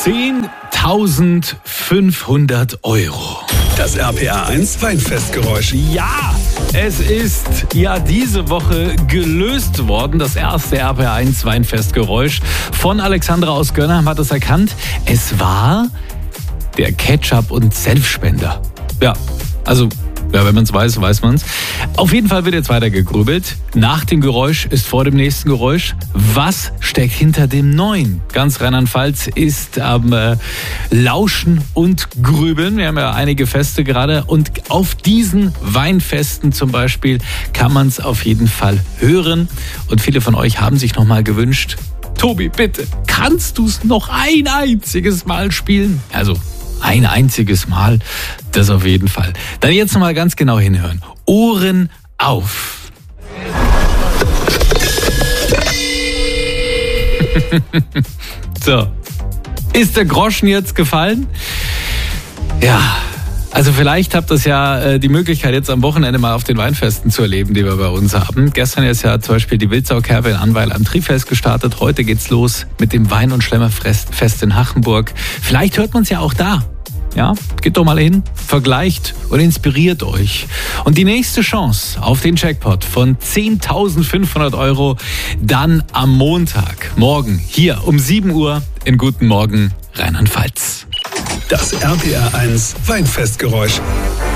10.500 Euro. Das RPA 1 Weinfestgeräusch. Ja, es ist ja diese Woche gelöst worden. Das erste RPA 1 Weinfestgeräusch von Alexandra aus Gönnheim hat es erkannt. Es war der Ketchup- und Senfspender. Ja, also... Ja, wenn man es weiß, weiß man es. Auf jeden Fall wird jetzt weiter gegrübelt. Nach dem Geräusch ist vor dem nächsten Geräusch. Was steckt hinter dem neuen? Ganz Rheinland-Pfalz ist am Lauschen und Grübeln. Wir haben ja einige Feste gerade. Und auf diesen Weinfesten zum Beispiel kann man es auf jeden Fall hören. Und viele von euch haben sich nochmal gewünscht, Tobi, bitte, kannst du es noch ein einziges Mal spielen? Also ein einziges Mal, das auf jeden Fall. Dann jetzt nochmal ganz genau hinhören. Ohren auf. So, ist der Groschen jetzt gefallen? Ja, also vielleicht habt ihr ja die Möglichkeit, jetzt am Wochenende mal auf den Weinfesten zu erleben, die wir bei uns haben. Gestern ist ja zum Beispiel die Wildsaukerbe in Annweiler am Trifest gestartet. Heute geht's los mit dem Wein- und Schlemmerfest in Hachenburg. Vielleicht hört man es ja auch da. Ja, geht doch mal hin, vergleicht und inspiriert euch. Und die nächste Chance auf den Jackpot von 10.500 Euro dann am Montag, morgen, hier um 7 Uhr in Guten Morgen Rheinland-Pfalz. Das RPA 1 Weinfestgeräusch.